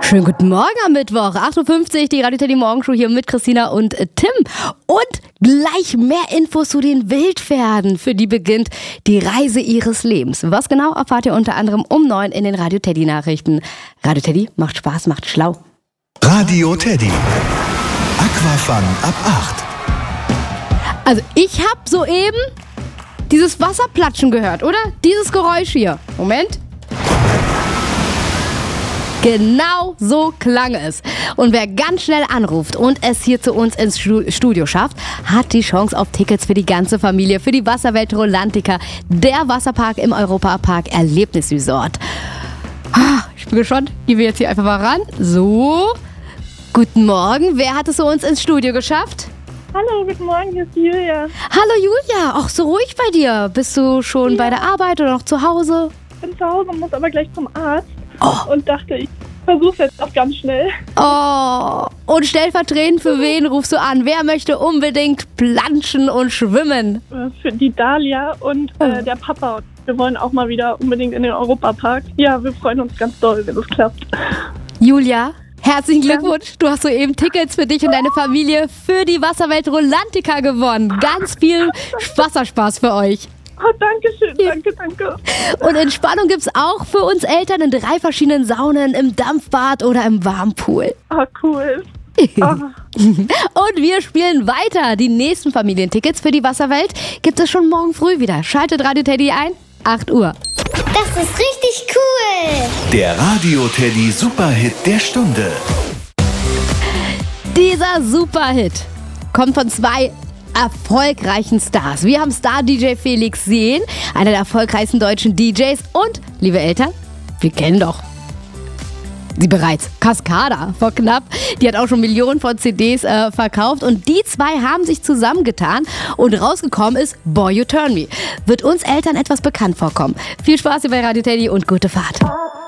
Schönen guten Morgen am Mittwoch, 8.50 Uhr, die Radio Teddy Morgenshow hier mit Christina und Tim. Und gleich mehr Infos zu den Wildpferden. Für die beginnt die Reise ihres Lebens. Was genau erfahrt ihr unter anderem um 9 in den Radio Teddy Nachrichten. Radio Teddy macht Spaß, macht schlau. Radio Teddy. Aquafun ab 8. Also ich habe soeben dieses Wasserplatschen gehört, oder? Dieses Geräusch hier. Moment. Genau so klang es. Und wer ganz schnell anruft und es hier zu uns ins Studio schafft, hat die Chance auf Tickets für die ganze Familie, für die Wasserwelt Rolantica, der Wasserpark im Europapark Erlebnisresort. Ich bin gespannt. Gehen wir jetzt hier einfach mal ran. So. Guten Morgen. Wer hat es zu uns ins Studio geschafft? Hallo, guten Morgen, hier ist Julia. Hallo Julia. Ach, so ruhig bei dir. Bist du schon bei der Arbeit oder noch zu Hause? Ich bin zu Hause und muss aber gleich zum Arzt. Oh. Und dachte, ich versuche jetzt auch ganz schnell. Oh, und stellvertretend für wen rufst du an? Wer möchte unbedingt planschen und schwimmen? Für die Dalia und der Papa. Wir wollen auch mal wieder unbedingt in den Europapark. Ja, wir freuen uns ganz doll, wenn es klappt. Julia, herzlichen Glückwunsch. Du hast soeben Tickets für dich und deine Familie für die Wasserwelt Rolantica gewonnen. Ganz viel Wasserspaß für euch. Oh, danke schön, danke. Und Entspannung gibt's auch für uns Eltern in 3 verschiedenen Saunen, im Dampfbad oder im Warmpool. Oh, cool. Und wir spielen weiter. Die nächsten Familientickets für die Wasserwelt gibt es schon morgen früh wieder. Schaltet Radio Teddy ein, 8 Uhr. Das ist richtig cool. Der Radio Teddy Superhit der Stunde. Dieser Superhit kommt von 2 erfolgreichen Stars. Wir haben Star-DJ Felix Jähn, einer der erfolgreichsten deutschen DJs. Und, liebe Eltern, wir kennen doch sie bereits. Cascada vor knapp. Die hat auch schon Millionen von CDs verkauft. Und die 2 haben sich zusammengetan. Und rausgekommen ist Boy You Turn Me. Wird uns Eltern etwas bekannt vorkommen. Viel Spaß hier bei Radio Teddy und gute Fahrt.